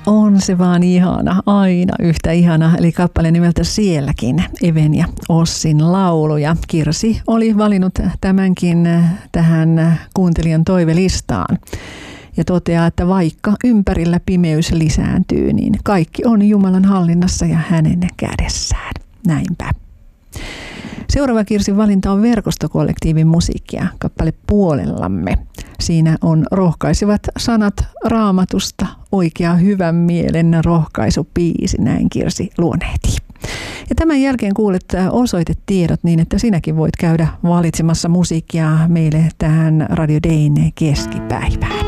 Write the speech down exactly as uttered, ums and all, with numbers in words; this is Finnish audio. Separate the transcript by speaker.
Speaker 1: On se vaan ihana, aina yhtä ihana, eli kappale nimeltä Sielläkin, Even ja Ossin laulu. Ja Kirsi oli valinnut tämänkin tähän kuuntelijan toivelistaan. Ja toteaa, että vaikka ympärillä pimeys lisääntyy, niin kaikki on Jumalan hallinnassa ja hänen kädessään. Näinpä. Seuraava Kirsin valinta on verkostokollektiivin musiikkia, kappale Puolellamme. Siinä on rohkaisevat sanat Raamatusta, oikea hyvän mielen rohkaisupiisi, näin Kirsi luonnehtii. Ja tämän jälkeen kuulet osoitetiedot niin, että sinäkin voit käydä valitsemassa musiikkia meille tähän Radio Dayn keskipäivään.